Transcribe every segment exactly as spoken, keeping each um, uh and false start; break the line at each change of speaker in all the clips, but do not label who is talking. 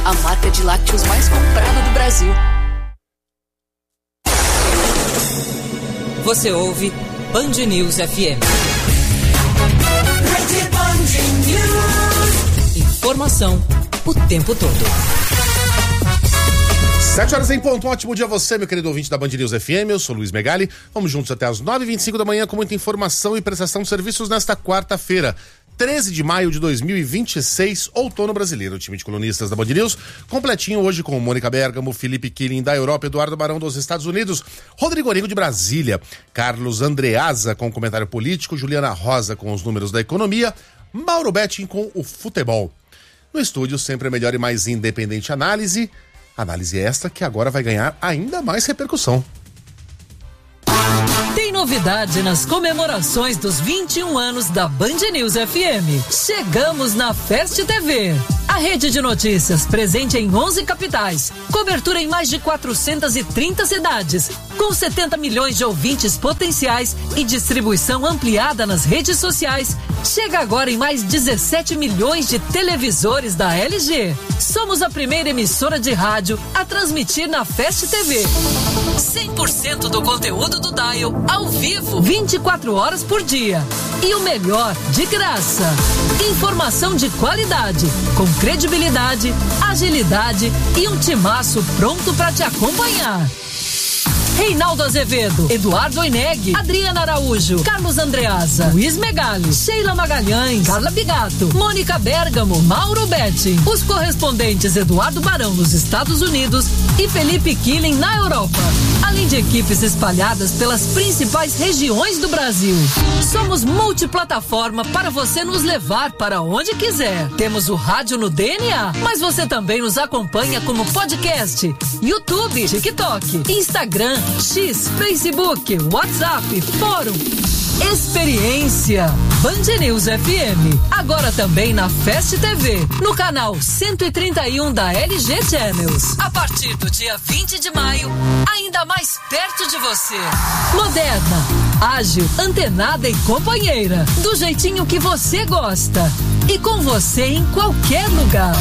a marca de lácteos mais comprada do Brasil.
Você ouve Band News F M. Informação o tempo todo.
Sete horas em ponto, um ótimo dia a você, meu querido ouvinte da Band News F M, eu sou Luiz Megali, vamos juntos até as nove e vinte e cinco da manhã com muita informação e prestação de serviços nesta quarta-feira, treze de maio de dois mil e vinte e seis, outono brasileiro. O time de colunistas da Band News, completinho hoje com Mônica Bergamo, Felipe Killing da Europa, Eduardo Barão dos Estados Unidos, Rodrigo Origo de Brasília, Carlos Andreasa com o comentário político, Juliana Rosa com os números da economia, Mauro Betting com o futebol. No estúdio, sempre a melhor e mais independente análise, análise esta que agora vai ganhar ainda mais repercussão.
Tem novidade nas comemorações dos vinte e um anos da Band News F M. Chegamos na Fest T V. A rede de notícias presente em onze capitais, cobertura em mais de quatrocentas e trinta cidades, com setenta milhões de ouvintes potenciais e distribuição ampliada nas redes sociais, chega agora em mais dezessete milhões de televisores da L G. Somos a primeira emissora de rádio a transmitir na Fest T V. cem por cento do conteúdo do Dial ao vivo, vinte e quatro horas por dia. E o melhor, de graça. Informação de qualidade, com credibilidade, agilidade e um timaço pronto para te acompanhar. Reinaldo Azevedo, Eduardo Oineg, Adriana Araújo, Carlos Andreasa, Luiz Megali, Sheila Magalhães, Carla Bigato, Mônica Bergamo, Mauro Betting, os correspondentes Eduardo Barão nos Estados Unidos e Felipe Killing na Europa, além de equipes espalhadas pelas principais regiões do Brasil. Somos multiplataforma para você nos levar para onde quiser. Temos o rádio no D N A, mas você também nos acompanha como podcast, YouTube, TikTok, Instagram, X, Facebook, WhatsApp, Fórum. Experiência Band News F M. Agora também na Fest T V, no canal cento e trinta e um da L G Channels. A partir do dia vinte de maio, ainda mais perto de você. Moderna, ágil, antenada e companheira. Do jeitinho que você gosta. E com você em qualquer lugar.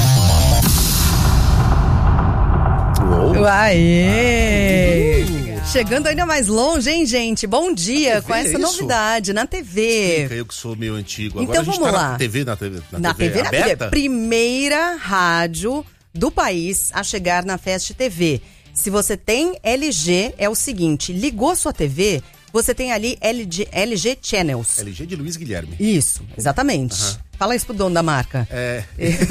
Uou.
Aê! Ah, chegando ainda mais longe, hein, gente? Bom dia
T V,
com essa
é
novidade na T V.
Explica, eu que sou meio antigo. Agora
Então
a gente
vamos
tá
lá.
na T V, na T V, na,
Na
T V,
T V, na
aberta?
T V. Primeira rádio do país a chegar na Fest T V. Se você tem L G, é o seguinte, ligou sua T V, você tem ali L G, L G Channels.
L G de Luiz Guilherme.
Isso, exatamente. Uhum. Fala isso pro dono da marca.
É.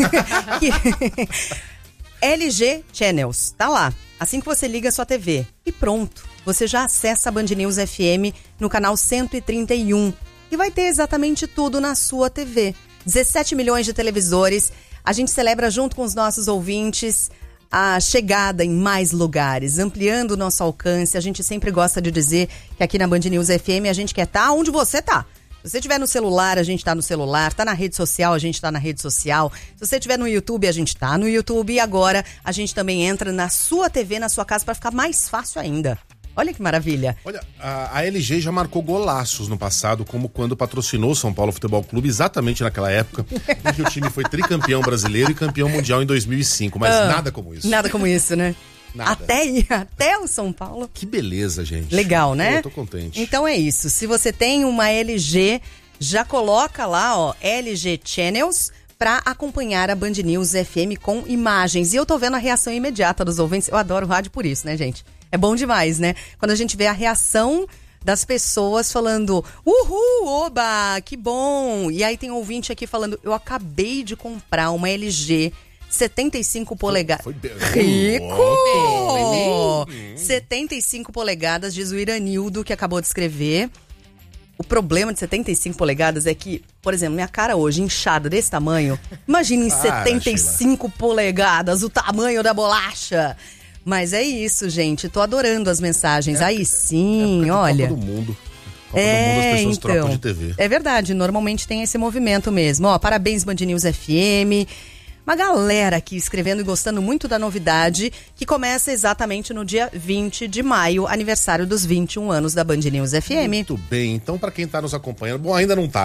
L G Channels, tá lá. Assim que você liga a sua T V. E pronto, você já acessa a Band News F M no canal cento e trinta e um. E vai ter exatamente tudo na sua T V. dezessete milhões de televisores. A gente celebra junto com os nossos ouvintes a chegada em mais lugares, ampliando o nosso alcance. A gente sempre gosta de dizer que aqui na Band News F M a gente quer estar onde você tá. Se você estiver no celular, a gente tá no celular. Tá na rede social, a gente tá na rede social. Se você estiver no YouTube, a gente tá no YouTube. E agora a gente também entra na sua T V, na sua casa, para ficar mais fácil ainda. Olha que maravilha.
Olha, a, a L G já marcou golaços no passado, como quando patrocinou o São Paulo Futebol Clube, exatamente naquela época, em que o time foi tricampeão brasileiro e campeão mundial em dois mil e cinco. Mas ah, nada como isso.
Nada como isso, né?
Nada.
Até, até o São Paulo.
Que beleza, gente.
Legal, né?
Eu tô contente.
Então é isso. Se você tem uma L G, já coloca lá, ó, L G Channels para acompanhar a Band News F M com imagens. E eu tô vendo a reação imediata dos ouvintes. Eu adoro rádio por isso, né, gente? É bom demais, né? Quando a gente vê a reação das pessoas falando, uhul, oba, que bom. E aí tem um ouvinte aqui falando, eu acabei de comprar uma L G setenta e cinco polegadas.
Foi bem.
Rico!
Oh,
setenta e cinco polegadas, diz o Iranildo, que acabou de escrever. O problema de setenta e cinco polegadas é que, por exemplo, minha cara hoje, inchada desse tamanho, imagina em
Para,
setenta e cinco
Sheila.
polegadas, o tamanho da bolacha. Mas é isso, gente, tô adorando as mensagens.
É,
Aí sim,
é
olha.
Copa do Mundo. Copa
É,
do Mundo, as pessoas
então,
trocam de T V.
é verdade, normalmente tem esse movimento mesmo. Ó, parabéns, Band News F M. Uma galera aqui escrevendo e gostando muito da novidade, que começa exatamente no dia vinte de maio, aniversário dos vinte e um anos da Band News F M.
Muito bem, então pra quem tá nos acompanhando, bom, ainda não tá, né?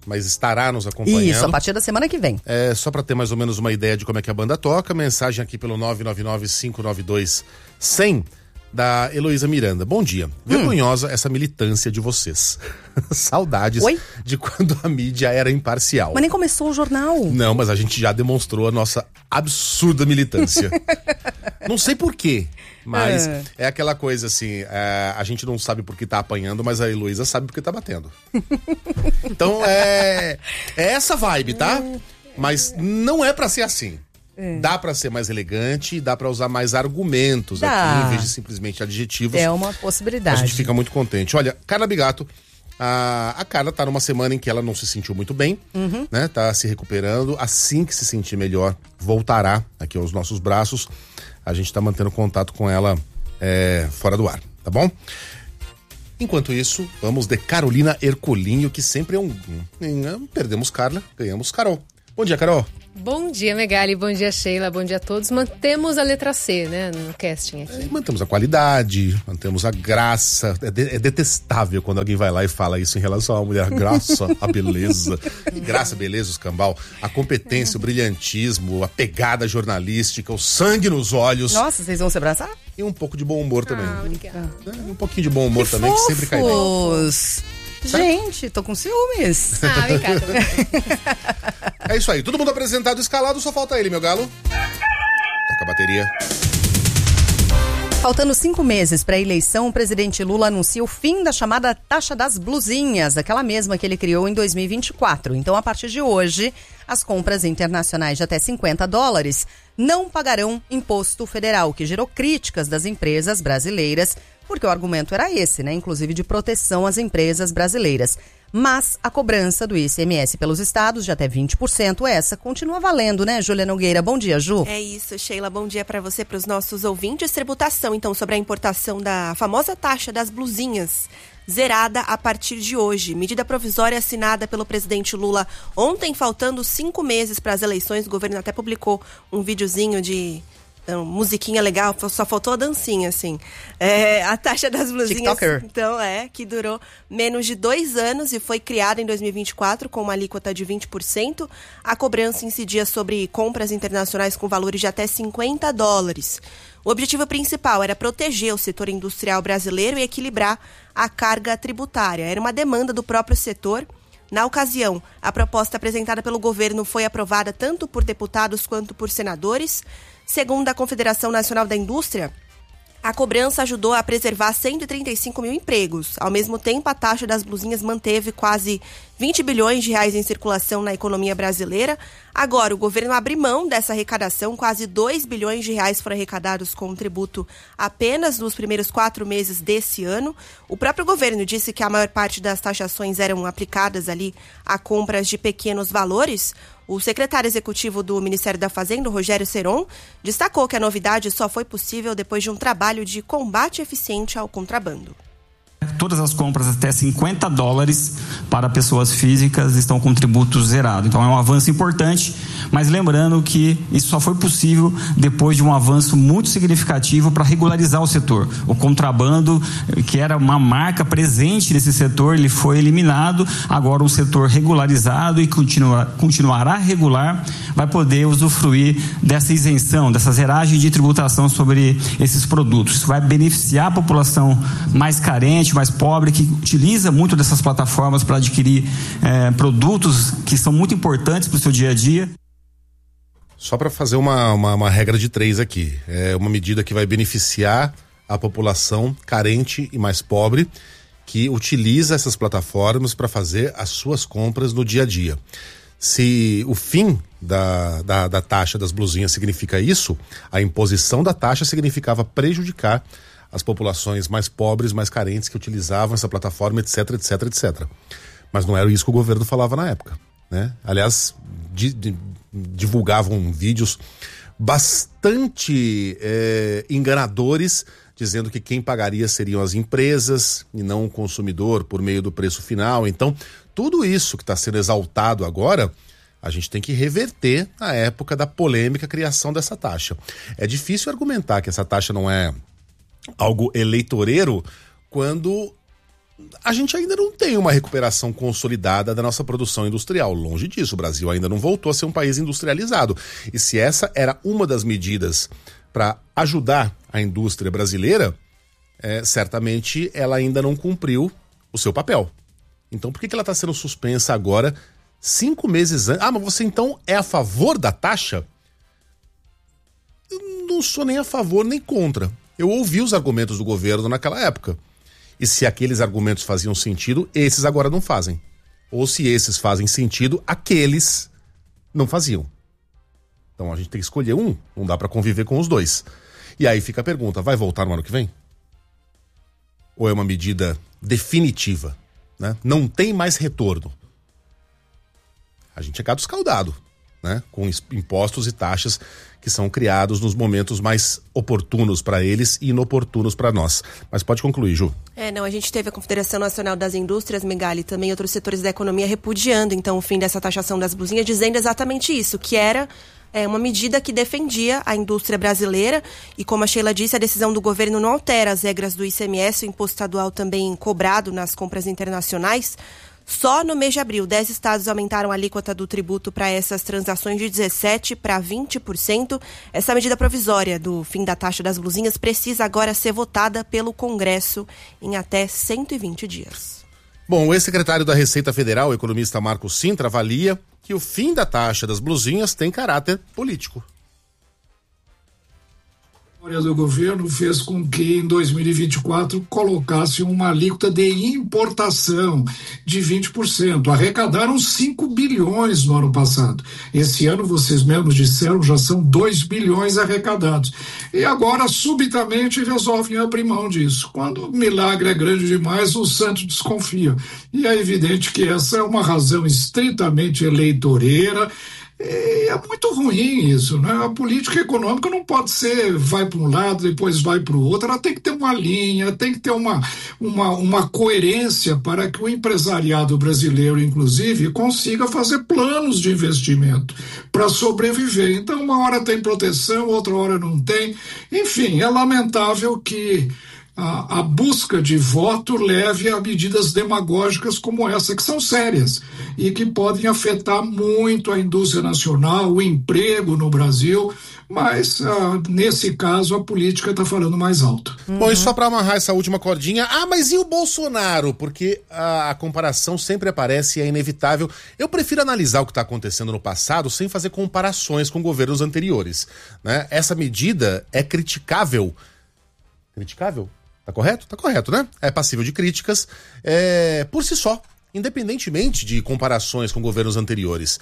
mas estará nos acompanhando.
Isso, a partir da semana que vem.
É, só para ter mais ou menos uma ideia de como é que a banda toca, mensagem aqui pelo nove nove nove, cinco nove dois, zero zero da Heloísa Miranda. Bom dia. Vergonhosa hum. essa militância de vocês. Saudades
Oi?
de quando a mídia era imparcial.
Mas nem começou o jornal.
Não, mas a gente já demonstrou a nossa absurda militância. Não sei por quê, mas é, é aquela coisa assim, é, a gente não sabe por que tá apanhando, mas a Heloísa sabe por que tá batendo. Então é, é essa vibe, tá? Mas não é pra ser assim. É. Dá pra ser mais elegante, dá pra usar mais argumentos dá. aqui, em vez de simplesmente adjetivos.
É uma possibilidade.
A gente fica muito contente. Olha, Carla Bigato, a, a Carla tá numa semana em que ela não se sentiu muito bem, uhum. né? Tá se recuperando. Assim que se sentir melhor, voltará aqui aos nossos braços. A gente tá mantendo contato com ela é, fora do ar, tá bom? Enquanto isso, vamos de Carolina Ercolinho, que sempre é um... um perdemos Carla, ganhamos Carol. Bom dia, Carol.
Bom dia, Megali, bom dia, Sheila, bom dia a todos. Mantemos a letra C, né, no casting aqui.
É, mantemos a qualidade, mantemos a graça. É, de, é detestável quando alguém vai lá e fala isso em relação à mulher. Graça, a beleza. Graça, beleza, o escambau. A competência, o brilhantismo, a pegada jornalística, o sangue nos olhos.
Nossa, vocês vão se abraçar?
E um pouco de bom humor também.
Ah, obrigada.
É, um pouquinho de bom humor
que
também,
fofos.
que sempre cai bem.
Gente, tô com ciúmes.
Ah, obrigada.
É isso aí, todo mundo apresentado, escalado, só falta ele, meu galo. Toca a bateria.
Faltando cinco meses para a eleição, o presidente Lula anuncia o fim da chamada taxa das blusinhas, aquela mesma que ele criou em dois mil e vinte e quatro. Então, a partir de hoje, as compras internacionais de até cinquenta dólares não pagarão imposto federal, que gerou críticas das empresas brasileiras, porque o argumento era esse, né? Inclusive de proteção às empresas brasileiras. Mas a cobrança do I C M S pelos estados de até vinte por cento, essa continua valendo, né, Júlia Nogueira? Bom dia, Ju.
É isso, Sheila. Bom dia para você, para os nossos ouvintes. Tributação, então, sobre a importação da famosa taxa das blusinhas, zerada a partir de hoje. Medida provisória assinada pelo presidente Lula ontem, faltando cinco meses para as eleições. O governo até publicou um videozinho de... Então, musiquinha legal, só faltou a dancinha, assim. É, a taxa das blusinhas,
TikToker.
Então, é, que durou menos de dois anos e foi criada em dois mil e vinte e quatro com uma alíquota de vinte por cento. A cobrança incidia sobre compras internacionais com valores de até cinquenta dólares. O objetivo principal era proteger o setor industrial brasileiro e equilibrar a carga tributária. Era uma demanda do próprio setor. Na ocasião, a proposta apresentada pelo governo foi aprovada tanto por deputados quanto por senadores. Segundo a Confederação Nacional da Indústria, a cobrança ajudou a preservar cento e trinta e cinco mil empregos. Ao mesmo tempo, a taxa das blusinhas manteve quase vinte bilhões de reais em circulação na economia brasileira. Agora, o governo abre mão dessa arrecadação. Quase dois bilhões de reais foram arrecadados com o tributo apenas nos primeiros quatro meses desse ano. O próprio governo disse que a maior parte das taxações eram aplicadas ali a compras de pequenos valores. O secretário executivo do Ministério da Fazenda, Rogério Seron, destacou que a novidade só foi possível depois de um trabalho de combate eficiente ao contrabando.
Todas as compras até cinquenta dólares para pessoas físicas estão com tributo zerado. Então é um avanço importante, mas lembrando que isso só foi possível depois de um avanço muito significativo para regularizar o setor. O contrabando, que era uma marca presente nesse setor, ele foi eliminado. Agora um setor regularizado e continua, continuará regular, vai poder usufruir dessa isenção, dessa zeragem de tributação sobre esses produtos. Isso vai beneficiar a população mais carente, mais pobre, que utiliza muito dessas plataformas para adquirir é, produtos que são muito importantes para o seu dia a dia.
Só para fazer uma, uma, uma regra de três aqui, é uma medida que vai beneficiar a população carente e mais pobre que utiliza essas plataformas para fazer as suas compras no dia a dia. Se o fim da, da, da taxa das blusinhas significa isso, a imposição da taxa significava prejudicar as populações mais pobres, mais carentes que utilizavam essa plataforma, etc, etc, etcétera. Mas não era isso que o governo falava na época, né? Aliás, di, di, divulgavam vídeos bastante é, enganadores, dizendo que quem pagaria seriam as empresas e não o consumidor por meio do preço final. Então, tudo isso que está sendo exaltado agora, a gente tem que reverter na época da polêmica criação dessa taxa. É difícil argumentar que essa taxa não é algo eleitoreiro quando a gente ainda não tem uma recuperação consolidada da nossa produção industrial. Longe disso, o Brasil ainda não voltou a ser um país industrializado. E se essa era uma das medidas para ajudar a indústria brasileira, é, certamente ela ainda não cumpriu o seu papel. Então por que, que ela está sendo suspensa agora, cinco meses antes? Ah, mas você então é a favor da taxa? Eu não sou nem a favor nem contra. Eu ouvi os argumentos do governo naquela época. E se aqueles argumentos faziam sentido, esses agora não fazem. Ou se esses fazem sentido, aqueles não faziam. Então a gente tem que escolher um, não dá para conviver com os dois. E aí fica a pergunta, vai voltar no ano que vem? Ou é uma medida definitiva, né? Não tem mais retorno. A gente é gado escaldado, né? Com impostos e taxas que são criados nos momentos mais oportunos para eles e inoportunos para nós. Mas pode concluir, Ju.
É, não, a gente teve a Confederação Nacional das Indústrias, Megali, e também outros setores da economia repudiando, então, o fim dessa taxação das blusinhas, dizendo exatamente isso, que era é, uma medida que defendia a indústria brasileira e, como a Sheila disse, a decisão do governo não altera as regras do I C M S, o imposto estadual também cobrado nas compras internacionais. Só no mês de abril, dez estados aumentaram a alíquota do tributo para essas transações de dezessete por cento para vinte por cento. Essa medida provisória do fim da taxa das blusinhas precisa agora ser votada pelo Congresso em até cento e vinte dias.
Bom, o ex-secretário da Receita Federal, o economista Marcos Sintra, avalia que o fim da taxa das blusinhas tem caráter político.
A história do governo fez com que em dois mil e vinte e quatro colocasse uma alíquota de importação de vinte por cento. Arrecadaram cinco bilhões no ano passado. Esse ano, vocês mesmos disseram, já são dois bilhões arrecadados. E agora, subitamente, resolvem abrir mão disso. Quando o milagre é grande demais, o santo desconfia. E é evidente que essa é uma razão estritamente eleitoreira. É muito ruim isso, né? A política econômica não pode ser vai para um lado, depois vai para o outro. Ela tem que ter uma linha, tem que ter uma, uma, uma coerência para que o empresariado brasileiro, inclusive, consiga fazer planos de investimento para sobreviver. Então, uma hora tem proteção, outra hora não tem. Enfim, é lamentável que A, a busca de voto leve a medidas demagógicas como essa, que são sérias e que podem afetar muito a indústria nacional, o emprego no Brasil, mas ah, nesse caso a política está falando mais alto.
Uhum. Bom, e só para amarrar essa última cordinha, ah, mas e o Bolsonaro? Porque a, a comparação sempre aparece e é inevitável. Eu prefiro analisar o que está acontecendo no passado sem fazer comparações com governos anteriores, né? Essa medida é criticável. Criticável? Tá correto? Tá correto, né? É passível de críticas é, por si só, independentemente de comparações com governos anteriores.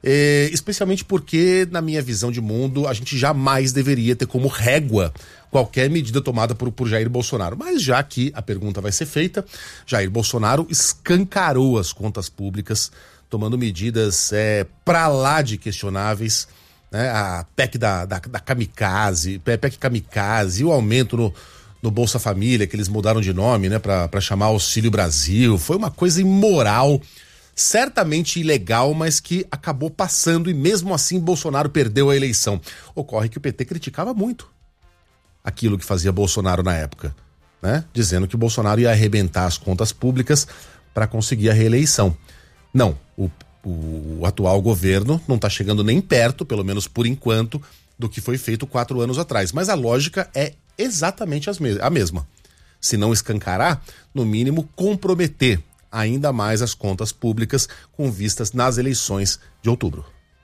É, especialmente porque, na minha visão de mundo, a gente jamais deveria ter como régua qualquer medida tomada por, por Jair Bolsonaro. Mas já que a pergunta vai ser feita, Jair Bolsonaro escancarou as contas públicas, tomando medidas é, pra lá de questionáveis, né? A P E C da, da, da Kamikaze, P E C Kamikaze, o aumento no no Bolsa Família, que eles mudaram de nome, né, pra, pra chamar Auxílio Brasil. Foi uma coisa imoral, certamente ilegal, mas que acabou passando e mesmo assim Bolsonaro perdeu a eleição. Ocorre que o P T criticava muito aquilo que fazia Bolsonaro na época, né, dizendo que o Bolsonaro ia arrebentar as contas públicas para conseguir a reeleição. Não, o, o, o atual governo não tá chegando nem perto, pelo menos por enquanto, do que foi feito quatro anos atrás. Mas a lógica é exatamente as me- a mesma. Se não escancarar, no mínimo comprometer ainda mais as contas públicas com vistas nas eleições de outubro.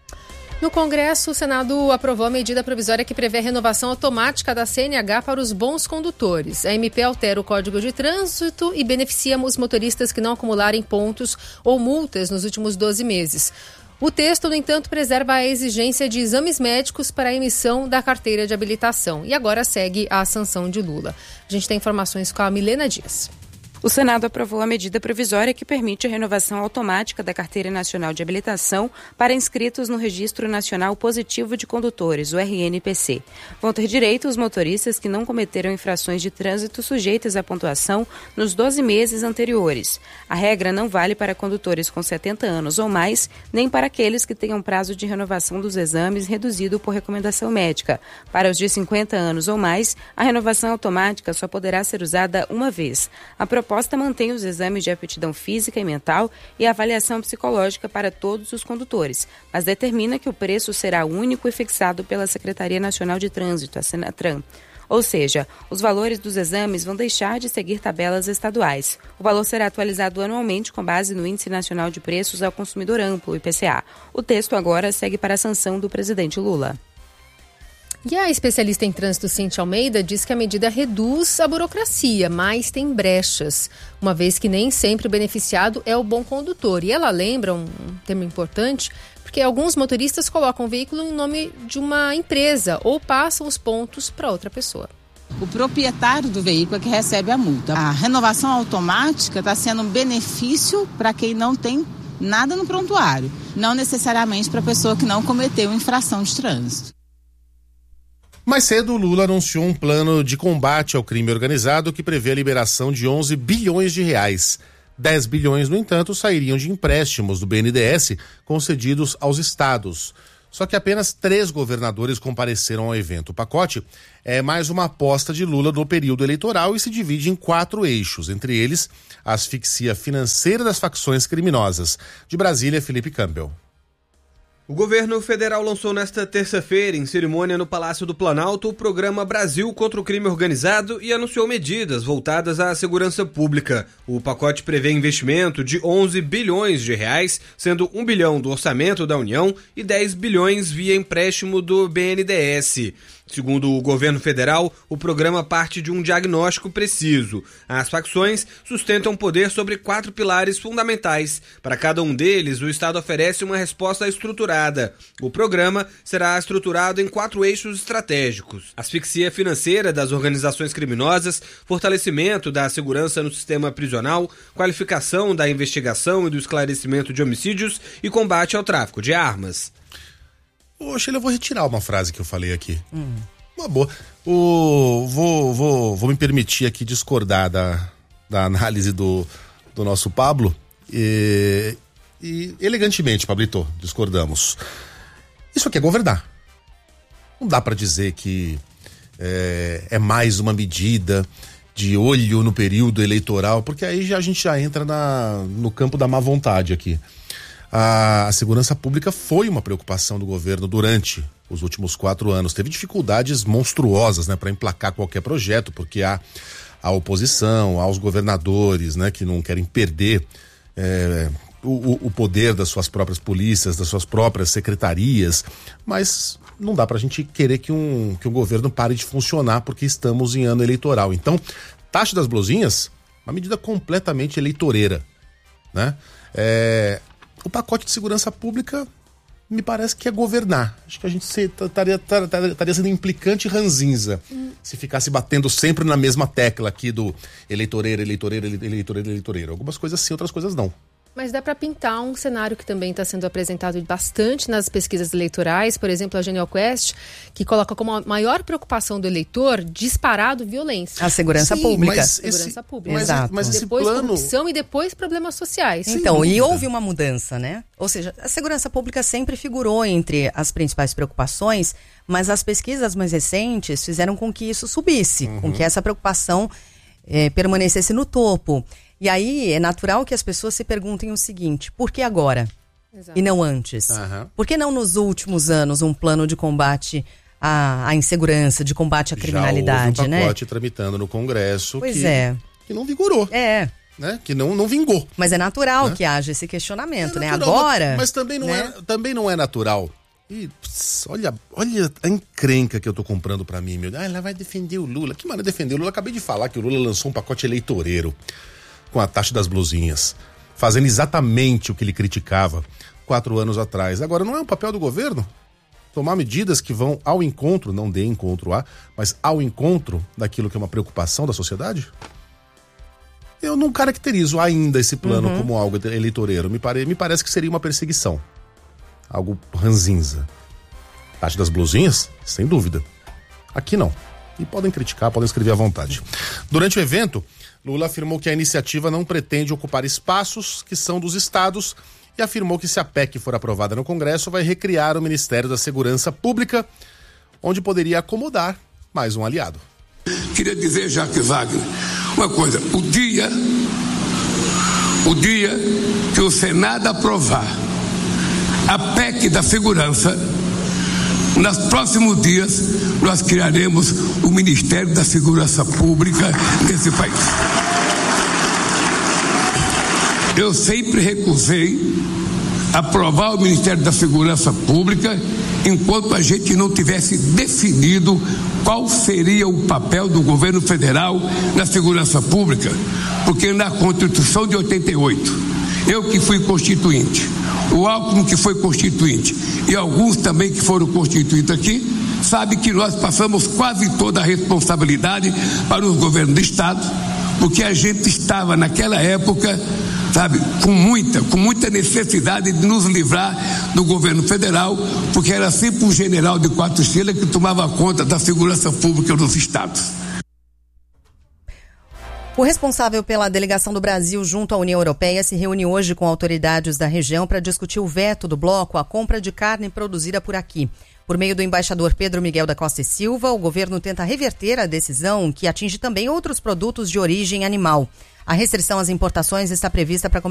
No Congresso, o Senado aprovou a medida provisória que prevê a renovação automática da C N H para os bons condutores. A M P altera o Código de Trânsito e beneficia os motoristas que não acumularem pontos ou multas nos últimos doze meses. O texto, no entanto, preserva a exigência de exames médicos para a emissão da carteira de habilitação e agora segue a sanção de Lula. A gente tem informações com a Milena Dias.
O Senado aprovou a medida provisória que permite a renovação automática da Carteira Nacional de Habilitação para inscritos no Registro Nacional Positivo de Condutores, o R N P C. Vão ter direito os motoristas que não cometeram infrações de trânsito sujeitas à pontuação nos doze meses anteriores. A regra não vale para condutores com setenta anos ou mais, nem para aqueles que tenham prazo de renovação dos exames reduzido por recomendação médica. Para os de cinquenta anos ou mais, a renovação automática só poderá ser usada uma vez. A proposta proposta mantém os exames de aptidão física e mental e a avaliação psicológica para todos os condutores, mas determina que o preço será único e fixado pela Secretaria Nacional de Trânsito, a Senatran. Ou seja, os valores dos exames vão deixar de seguir tabelas estaduais. O valor será atualizado anualmente com base no Índice Nacional de Preços ao Consumidor Amplo, I P C A. O texto agora segue para a sanção do presidente Lula.
E a especialista em trânsito Cintia Almeida diz que a medida reduz a burocracia, mas tem brechas, uma vez que nem sempre o beneficiado é o bom condutor. E ela lembra um tema importante, porque alguns motoristas colocam o veículo em nome de uma empresa ou passam os pontos para outra pessoa.
O proprietário do veículo é que recebe a multa. A renovação automática está sendo um benefício para quem não tem nada no prontuário, não necessariamente para a pessoa que não cometeu infração de trânsito.
Mais cedo, o Lula anunciou um plano de combate ao crime organizado que prevê a liberação de onze bilhões de reais. dez bilhões, no entanto, sairiam de empréstimos do B N D E S concedidos aos estados. Só que apenas três governadores compareceram ao evento. O pacote é mais uma aposta de Lula do período eleitoral e se divide em quatro eixos, entre eles a asfixia financeira das facções criminosas. De Brasília, Felipe Campbell.
O governo federal lançou nesta terça-feira, em cerimônia no Palácio do Planalto, o programa Brasil contra o Crime Organizado e anunciou medidas voltadas à segurança pública. O pacote prevê investimento de onze bilhões de reais, sendo um bilhão do orçamento da União e dez bilhões via empréstimo do B N D E S. Segundo o governo federal, o programa parte de um diagnóstico preciso. As facções sustentam poder sobre quatro pilares fundamentais. Para cada um deles, o Estado oferece uma resposta estruturada. O programa será estruturado em quatro eixos estratégicos: asfixia financeira das organizações criminosas, fortalecimento da segurança no sistema prisional, qualificação da investigação e do esclarecimento de homicídios e combate ao tráfico de armas.
Ô, Sheila, eu vou retirar uma frase que eu falei aqui. Hum. Uma boa. O, vou, vou, vou me permitir aqui discordar da, da análise do, do nosso Pablo. E, e elegantemente, Pablito, discordamos. Isso aqui é governar. Não dá pra dizer que é, é mais uma medida de olho no período eleitoral, porque aí já, a gente já entra na, no campo da má vontade aqui. A segurança pública foi uma preocupação do governo durante os últimos quatro anos. Teve dificuldades monstruosas, né, para emplacar qualquer projeto, porque há a oposição, há os governadores, né, que não querem perder é, o, o poder das suas próprias polícias, das suas próprias secretarias. Mas não dá pra gente querer que um, que um governo pare de funcionar porque estamos em ano eleitoral. Então, taxa das blusinhas, uma medida completamente eleitoreira, né? É... O pacote de segurança pública me parece que é governar. Acho que a gente estaria sendo implicante e ranzinza hum. se ficasse batendo sempre na mesma tecla aqui do eleitoreiro, eleitoreiro, eleitoreiro, eleitoreiro. Algumas coisas sim, outras coisas não.
Mas dá para pintar um cenário que também está sendo apresentado bastante nas pesquisas eleitorais, por exemplo, a Genial Quest, que coloca como a maior preocupação do eleitor disparado violência.
A segurança Sim, pública.
Mas segurança esse, pública.
Mas, Exato.
Mas depois plano... corrupção e depois problemas sociais.
Então, e houve uma mudança, né? Ou seja, a segurança pública sempre figurou entre as principais preocupações, mas as pesquisas mais recentes fizeram com que isso subisse, uhum. com que essa preocupação eh, permanecesse no topo. E aí é natural que as pessoas se perguntem o seguinte: por que agora? Exato. E não antes? Uhum. Por que não nos últimos anos um plano de combate à, à insegurança, de combate à criminalidade,
Já houve um pacote
né?
tramitando no Congresso
pois
que,
é.
que não vigorou.
É.
Né? Que não, não vingou.
Mas é natural né? que haja esse questionamento, é natural, né? Agora...
Mas, mas também, não né? é, também não é natural. E, pss, olha, olha a encrenca que eu tô comprando pra mim, meu. Ah, ela vai defender o Lula. Que maneira defender o Lula? Eu acabei de falar que o Lula lançou um pacote eleitoreiro com a taxa das blusinhas, fazendo exatamente o que ele criticava quatro anos atrás. Agora, não é um papel do governo tomar medidas que vão ao encontro, não de encontro a, mas ao encontro daquilo que é uma preocupação da sociedade? Eu não caracterizo ainda esse plano uhum. como algo eleitoreiro. Me, pare, me parece que seria uma perseguição. Algo ranzinza. Taxa das blusinhas? Sem dúvida. Aqui não. E podem criticar, podem escrever à vontade. Durante o evento, Lula afirmou que a iniciativa não pretende ocupar espaços que são dos estados e afirmou que se a P E C for aprovada no Congresso, vai recriar o Ministério da Segurança Pública, onde poderia acomodar mais um aliado.
Queria dizer, Jacques Wagner, uma coisa, o dia, o dia que o Senado aprovar a P E C da segurança, nos próximos dias nós criaremos o Ministério da Segurança Pública desse país. Eu sempre recusei aprovar o Ministério da Segurança Pública enquanto a gente não tivesse definido qual seria o papel do governo federal na segurança pública, porque na Constituição de oitenta e oito, eu que fui constituinte, o Alckmin que foi constituinte e alguns também que foram constituídos aqui, sabe que nós passamos quase toda a responsabilidade para os governos do Estado, porque a gente estava naquela época, sabe, com muita, com muita necessidade de nos livrar do governo federal, porque era sempre um general de quatro estrelas que tomava conta da segurança pública dos estados.
O responsável pela delegação do Brasil junto à União Europeia se reúne hoje com autoridades da região para discutir o veto do bloco à compra de carne produzida por aqui. Por meio do embaixador Pedro Miguel da Costa e Silva, o governo tenta reverter a decisão que atinge também outros produtos de origem animal. A restrição às importações está prevista para começar